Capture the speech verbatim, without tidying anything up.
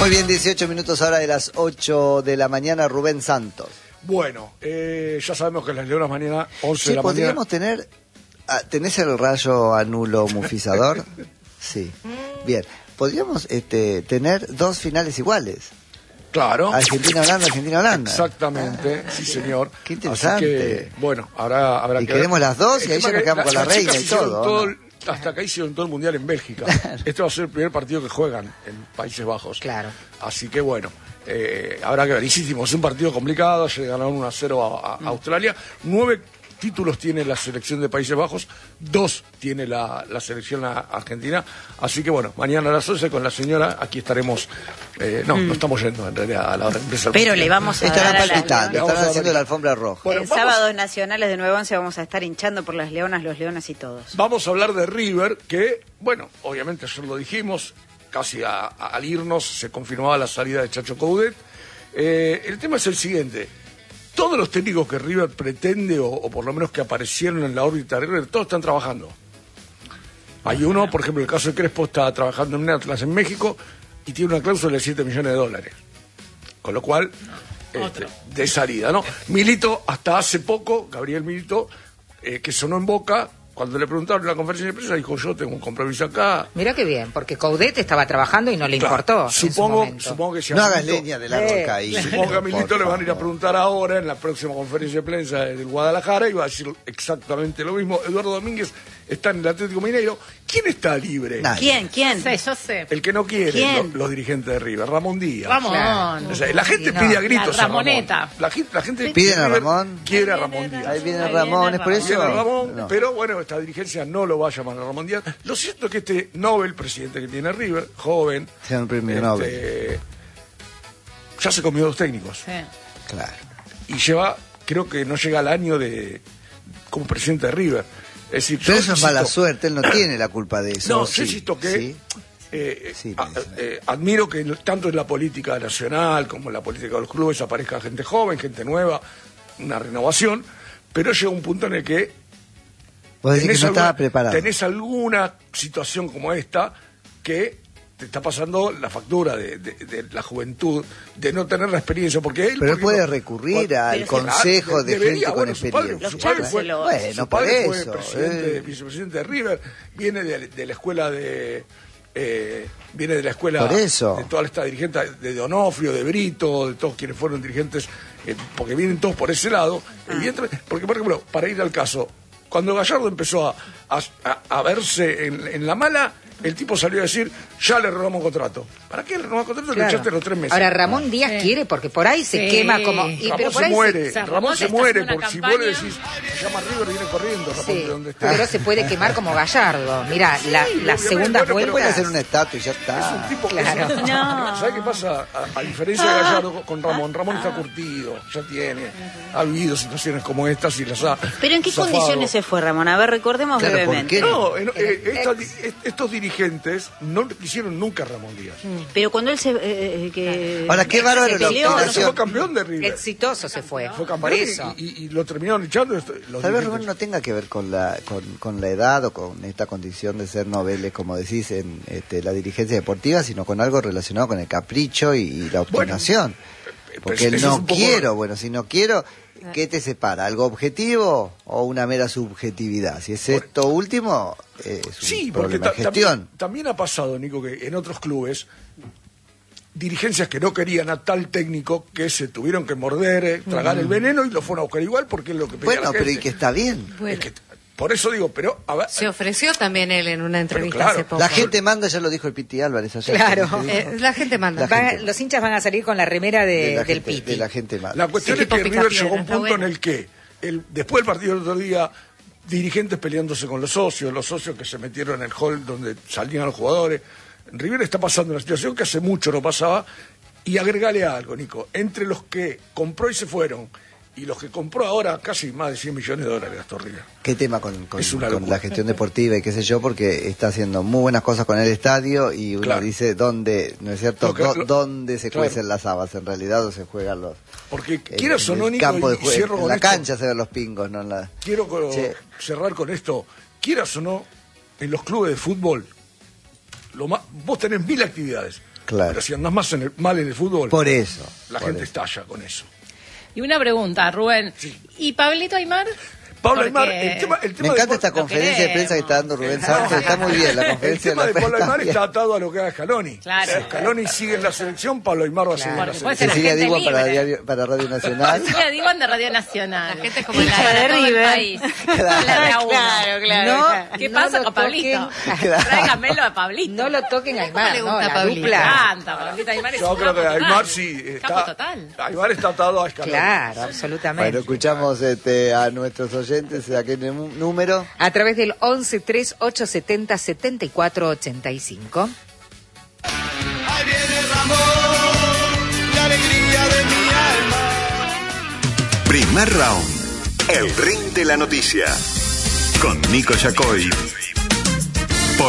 Muy bien, dieciocho minutos ahora de las ocho de la mañana, Rubén Santos. Bueno, eh, ya sabemos que las Leonas mañana, once Sí, de la mañana. podríamos tener... ah, ¿Tenés el rayo anulo mufizador? Sí. Bien. Podríamos este, tener dos finales iguales. Claro. Argentina-Holanda, Argentina-Holanda. Exactamente, sí señor. Qué interesante. Así que, bueno, habrá, habrá y que queremos ver. las dos y ahí ya nos quedamos con la reina y todo. todo ¿no? Hasta acá hicieron todo el mundial en Bélgica. Este va a ser el primer partido que juegan en Países Bajos. Claro. Así que bueno, eh, habrá que ver. Hicimos un partido complicado, se ganaron uno a cero a, a mm. Australia. Nueve títulos tiene la selección de Países Bajos, dos tiene la, la selección argentina. Así que bueno, mañana a las once con la señora, aquí estaremos. Eh, no, mm. no estamos yendo en realidad a la hora de empezar. Pero le vamos a estarán dar palpitando, a la... estarán haciendo la alfombra roja. Bueno, en vamos... sábados nacionales de nueve once vamos a estar hinchando por las leonas, los leones y todos. Vamos a hablar de River, que, bueno, obviamente ayer lo dijimos, casi a, a, al irnos se confirmaba la salida de Chacho Coudet. Eh, el tema es el siguiente. Todos los técnicos que River pretende, o, o por lo menos que aparecieron en la órbita de River, todos están trabajando. Hay uno, por ejemplo, el caso de Crespo, está trabajando en un Atlas en México y tiene una cláusula de siete millones de dólares. Con lo cual, no, este, de salida, ¿no? Milito, hasta hace poco, Gabriel Milito, eh, que sonó en Boca, cuando le preguntaron en la conferencia de prensa, dijo, yo tengo un compromiso acá. Mirá qué bien, porque Coudet estaba trabajando y no le claro, importó. Supongo, supongo que si no a hagas Milito, leña del árbol eh, caído. Supongo que a Milito le van a ir a preguntar ahora, en la próxima conferencia de prensa del Guadalajara, y va a decir exactamente lo mismo. Eduardo Domínguez está en el Atlético Mineiro. ¿Quién está libre? Nadie. ¿Quién? ¿Quién? Sí, yo sé. El que no quiere, ¿Quién? lo, los dirigentes de River, Ramón Díaz. Ramón. Claro. O sea, la gente No, pide a gritos la a Ramón. Ramoneta. La, gente- la gente ¿Piden a River Ramón? Quiere a Ramón Díaz. Ahí viene Ahí Ramón, viene es por Ramón. eso. Viene Ramón, No. pero bueno, esta dirigencia no lo va a llamar a Ramón Díaz. Lo cierto es que este Nobel, presidente que tiene River, joven, Sea un premio este, Nobel. ya se comió dos técnicos. Sí. Claro. Y lleva, creo que no llega al año de como presidente de River. Es decir, Pero yo eso es insisto- mala suerte, él no tiene la culpa de eso. No, sí, yo insisto que sí. eh, Sí, a- pienso. eh, admiro que tanto en la política nacional como en la política de los clubes aparezca gente joven, gente nueva, una renovación, pero llega un punto en el que Vos decís que no alguna, estaba preparado. tenés alguna situación como esta que te está pasando la factura de, de- de la juventud, de no tener la experiencia, porque él... Pero él porque puede no- recurrir cuando- al Pero consejo Claro, de debería, gente con bueno, su padre- experiencia. su Los padre fue- chancelos. Bueno, su por padre fue eso, presidente, eh. vicepresidente de River, viene de, de la escuela de... eh, viene de la escuela Por eso. de toda esta dirigente de Donofrio, de Brito, de todos quienes fueron dirigentes, eh, porque vienen todos por ese lado, evidentemente, porque por ejemplo, para ir al caso, cuando Gallardo empezó a, a, a- a verse en, en la mala, el tipo salió a decir, ya le renovamos contrato. ¿Para qué le renovamos contrato? Claro. Le echaste los tres meses. Ahora, Ramón Díaz Sí. quiere, porque por ahí se Sí. quema como... y- Ramón pero por se ahí muere, o sea, Ramón Ramón se está muere, haciendo una porque si vos le campaña. decís, se llama River, viene corriendo, Ramón, Sí, de donde esté. pero se puede quemar como Gallardo. Mira, la, Sí, la obviamente, segunda bueno, pero vuelta... Puede hacer una estatua y ya Es un está. tipo que Claro. es un- No. ¿Sabes qué pasa? A, a diferencia de Gallardo con Ramón, Ramón está curtido, ya tiene, ha vivido situaciones como estas y las ha. ¿Pero en qué zafado. condiciones se fue, Ramón? A ver, recordemos Claro, ¿por brevemente. qué? No, en- eh, estas di- est- estos dirigentes no quisieron nunca a Ramón Díaz. Pero cuando él se... eh, eh, que Ahora, qué bárbaro se la peleó, No, obstinación. fue campeón de River. Exitoso se fue, Fue por campeón eso. y, y- y lo terminaron echando. esto- los Tal vez dirigentes. Rubén no tenga que ver con la con, con la edad o con esta condición de ser noveles, como decís, en este, la dirigencia deportiva, sino con algo relacionado con el capricho y, y la obstinación. Pero Porque eso es no un poco- quiero, bueno, si no quiero, ¿qué te separa? ¿Algo objetivo o una mera subjetividad? Si es esto último, eh, es un Sí, porque problema ta- de gestión. también, también ha pasado, Nico, que en otros clubes dirigencias que no querían a tal técnico que se tuvieron que morder, eh, tragar el veneno y lo fueron a buscar igual porque es lo que pedía Bueno, la pero y gente. que está bien. Es que- por eso digo, pero a ver, Se ofreció también él en una entrevista claro, hace poco. La gente manda, ya lo dijo el Piti Álvarez ayer. Claro. ¿Qué dijo? Eh, la gente manda. La Van- gente. los hinchas van a salir con la remera de, De la del gente- Piti. de la gente manda. la cuestión Sí, es que tipo River picapiedra, llegó a un está punto bueno. en el que el, después del partido del otro día, dirigentes peleándose con los socios, los socios que se metieron en el hall donde salían los jugadores. River está pasando una situación que hace mucho no pasaba. Y agregale algo, Nico, entre los que compró y se fueron y los que compró ahora, casi más de cien millones de dólares gastó River. ¿Qué tema con, con- Es una con locura. la gestión deportiva y qué sé yo? Porque está haciendo muy buenas cosas con el estadio y uno Claro. dice dónde, ¿no es cierto? Lo que- Do- lo- ¿Dónde se claro. cuecen las habas en realidad o se juegan los... Porque en- quieras o en no, el Nico, campo de y- y juego, cierro en con la esto. cancha se ven los pingos, no en la... Quiero co- Che. cerrar con esto. Quieras o no, en los clubes de fútbol, lo más, vos tenés mil actividades. Claro. Pero si andás más en el- mal en el fútbol, Por eso. la por gente eso. estalla con eso. Y una pregunta, Rubén. Sí. ¿Y Pablito Aymar? Pablo Porque- Aymar, el tema, el tema Me encanta de, esta lo conferencia de prensa que está dando Rubén Santos. Está muy bien la el conferencia tema de la Pablo prensa. Aymar está atado a lo que haga Scaloni. Claro. Si Scaloni sigue en la selección, Pablo Aymar va a seguir en la Porque puede selección. ser Cecilia gente Diwan para, libre. diario- para Radio Nacional. Cecilia Diwan de Radio Nacional. La gente es como la Hincha de de todo el River. país. Claro. La de a uno. Claro, claro. No, ¿Qué no pasa lo con Pablito? toquen. Tráigamelo a Pablito. No lo toquen a Aymar, le no, gusta la Pablito? Me dupla. encanta, Pablito Aymar es Yo un creo que capo Aymar total. sí Capo está. total. Aymar está atado a Scaloni. Claro, absolutamente. Bueno, escuchamos este, a nuestros oyentes de aquel nú- número. A través del once tres ocho setenta setenta y cuatro ochenta y cinco. Ahí viene Ramón, la alegría de mi alma. Primer round. El ring de la noticia. Con Nico Yacoy